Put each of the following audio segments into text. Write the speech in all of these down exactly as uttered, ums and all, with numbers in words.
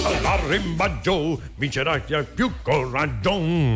all'arrembaggio vincerai chi ha più coraggio.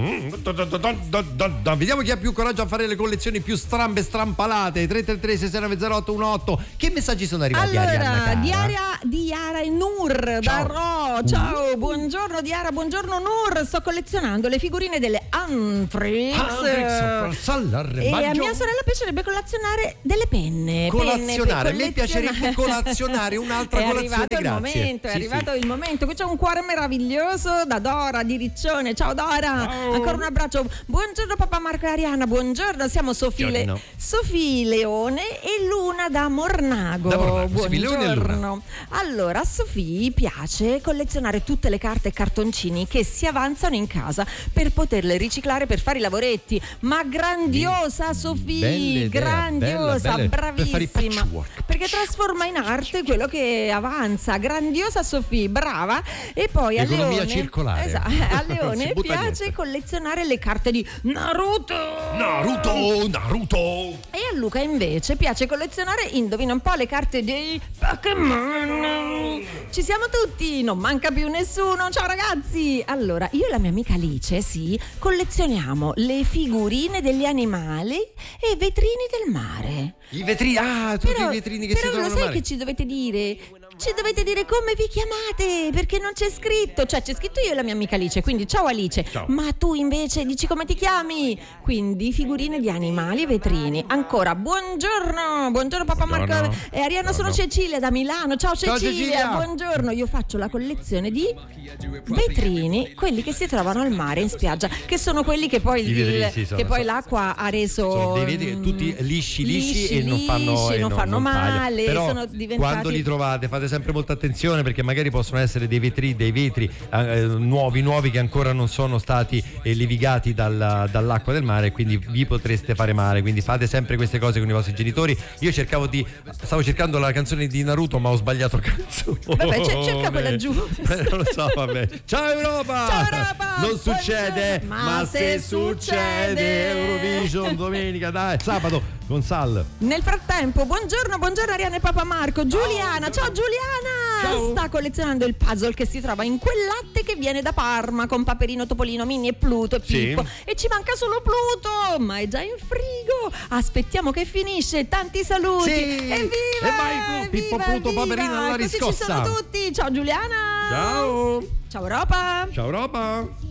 Vediamo chi ha più coraggio a fare le collezioni più strambe strampalate. Tre tre tre sei sei nove zero otto uno otto. Che messaggi sono arrivati? Allora, Diara, Diara e Nur da Ro. Ciao, uh. buongiorno Diara, buongiorno Nur. Sto collezionando le figurine delle Antrix. Antrix e a mia sorella piacerebbe collezionare delle penne. Colazionare, penne a me piacerebbe colazionare un'altra è colazione. Arrivato il grazie. momento, è sì, arrivato sì. il momento. Qui c'è un cuore meraviglioso da Dora di Riccione. Ciao Dora, Ciao. ancora un abbraccio. Buongiorno papà Marco e Arianna. Buongiorno, siamo Sofì, Le- no. Sofì Leone e Luna da Mornago. Da Mornago. Sofì Leone e Luna. Buongiorno. Allora, a Sofì piace collezionare tutte le carte e cartoncini che si avanzano in casa per poterle riciclare per fare i lavoretti. Ma grandiosa Sofì, Bella idea, grandiosa, bella, bella. Per fare i bravissima. patchwork. Perché trasforma in arte quello che avanza. Grandiosa Sofì, brava. E poi a Economia Leone, circolare. esatto, a Leone Si butta piace niente. collezionare le carte di Naruto. Naruto, Naruto. E a Luca invece piace collezionare, indovina un po', le carte dei Pokémon. Ci siamo tutti, non manca più nessuno. Ciao ragazzi. Allora, io e la mia amica Alice, sì, collezioniamo le figurine degli animali e i vetrini del mare. I vetrini, ah, tutti Però, i vetrini che però si trovano lo sai al mare. che ci dovete dire? Ci dovete dire come vi chiamate, perché non c'è scritto. Cioè c'è scritto io e la mia amica Alice, quindi ciao Alice. Ciao. Ma tu invece dici come ti chiami. Quindi figurine di animali e vetrini. Ancora buongiorno. Buongiorno papà Buongiorno. Marco e Arianna. Sono Buongiorno. Cecilia da Milano. Ciao Cecilia, Ciao, Cecilia. Buongiorno. Io faccio la collezione di vetrini, quelli che si trovano al mare in spiaggia, che sono quelli che poi, I il- vetrini, sì, sono, che poi sono. l'acqua ha reso Sono dei vetrini tutti lisci lisci, e non fanno, lisci, e non fanno tagliano. male. Però sono diventati quando li trovate fate sempre molta attenzione, perché magari possono essere dei vetri, dei vetri eh, nuovi nuovi che ancora non sono stati eh, levigati dal, dall'acqua del mare, quindi vi potreste fare male. Quindi fate sempre queste cose con i vostri genitori. Io cercavo di stavo cercando la canzone di Naruto, ma ho sbagliato canzone. Vabbè, c- cerca quella giusta. Non lo so, vabbè. Ciao Europa! Ciao Europa! Non succede, Buongiorno. ma, Ma se se succede, succede. Eurovision domenica, dai, sabato con Sal. Nel frattempo, buongiorno, buongiorno Arianna e Papa Marco. Giuliana, ciao Giuliana! Ciao. Sta collezionando il puzzle che si trova in quel latte che viene da Parma con Paperino, Topolino, Minnie e Pluto e Sì. Pippo. E ci manca solo Pluto, ma è già in frigo. Aspettiamo che finisce. Tanti saluti. Sì. Evviva! E vai, Pippo, evviva, Pluto, evviva. Paperino alla Così riscossa. ci sono tutti. Ciao Giuliana. Ciao. Ciao Europa. Ciao Europa.